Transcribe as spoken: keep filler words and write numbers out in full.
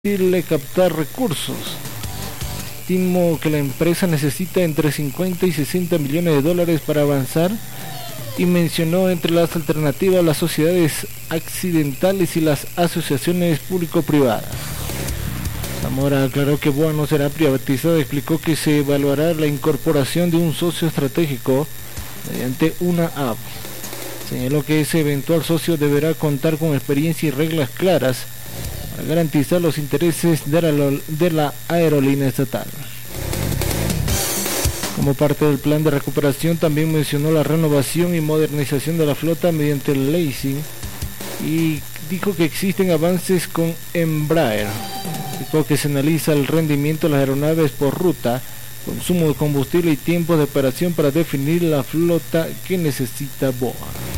permitirle captar recursos. Estimo que la empresa necesita entre cincuenta y sesenta millones de dólares para avanzar y mencionó entre las alternativas las sociedades accidentales y las asociaciones público-privadas. Zamora aclaró que BOA no será privatizado y explicó que se evaluará la incorporación de un socio estratégico mediante una app. Señaló que ese eventual socio deberá contar con experiencia y reglas claras para garantizar los intereses de la, de la aerolínea estatal. Como parte del plan de recuperación también mencionó la renovación y modernización de la flota mediante el leasing y dijo que existen avances con Embraer. Dijo que se analiza el rendimiento de las aeronaves por ruta, consumo de combustible y tiempo de operación para definir la flota que necesita BOA.